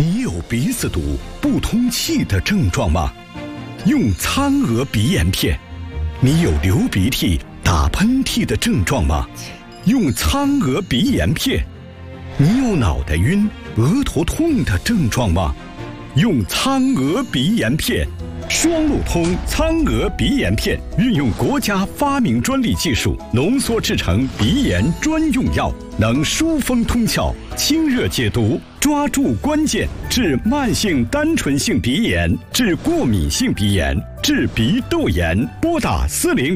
你有鼻子堵、不通气的症状吗？用苍鹅鼻炎片。你有流鼻涕、打喷嚏的症状吗？用苍鹅鼻炎片。你有脑袋晕、额头痛的症状吗？用苍鹅鼻炎片。双路通苍鹅鼻炎片运用国家发明专利技术浓缩制成鼻炎专用药，能疏风通窍、清热解毒，抓住关键，治慢性单纯性鼻炎，治过敏性鼻炎，治鼻窦炎。拨打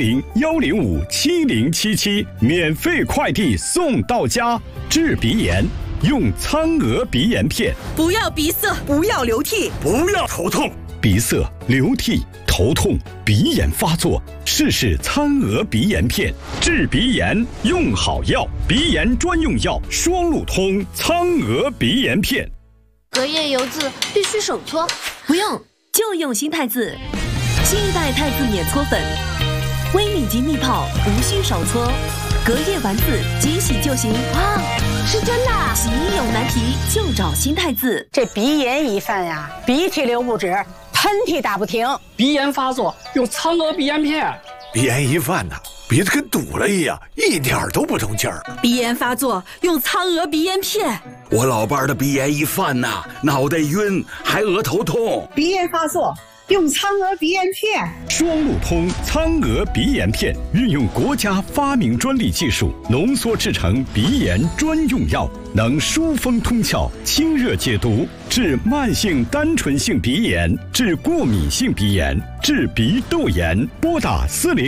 400-105-7077，免费快递送到家。治鼻炎用苍鹅鼻炎片。 不要鼻塞，不要流涕， 不要头痛。 鼻塞、流涕、头痛、鼻炎发作，试试苍鹅鼻炎片。治鼻炎用好药，鼻炎专用药，双路通苍鹅鼻炎片。 隔夜油渍必须手搓， 不用，就用新太字。新一代太字免搓粉，微米级密泡，无需手搓，隔夜完字即洗就行。 哇，是真的！ 洗衣有难题就找新太字。 这鼻炎一犯呀，鼻涕流不止，喷嚏打不停， 鼻炎发作用苍鹅鼻炎片。 鼻炎一犯呢，鼻子跟堵了一样，一点都不通气儿。 鼻炎发作用苍鹅鼻炎片。 我老伴儿的鼻炎一犯呐，脑袋晕，还额头痛。 鼻炎发作用苍鹅鼻炎片。 双路通苍鹅鼻炎片运用国家发明专利技术浓缩制成鼻炎专用药，能疏风通窍、清热解毒，治慢性单纯性鼻炎，治过敏性鼻炎，治鼻窦炎。拨打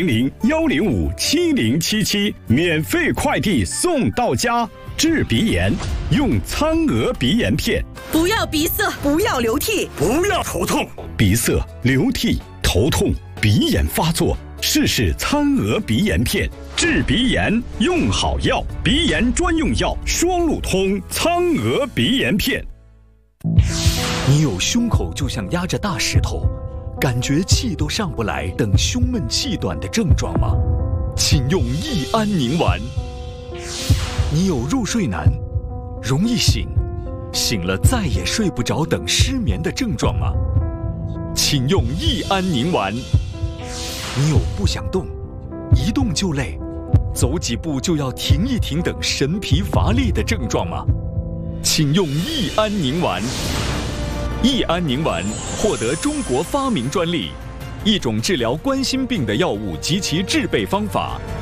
400-105-7077，免费快递送到家。治鼻炎用苍鹅鼻炎片。 不要鼻塞，不要流涕， 不要头痛。 鼻塞、流涕、头痛、鼻炎发作，试试苍鹅鼻炎片。治鼻炎用好药，鼻炎专用药，双路通苍鹅鼻炎片。 你有胸口就像压着大石头，感觉气都上不来等胸闷气短的症状吗？请用益安宁丸。你有入睡难、容易醒、醒了再也睡不着等失眠的症状吗？请用益安宁丸。你有不想动、一动就累、走几步就要停一停等神疲乏力的症状吗？请用益安宁丸。益安宁丸获得中国发明专利，一种治疗冠心病的药物及其制备方法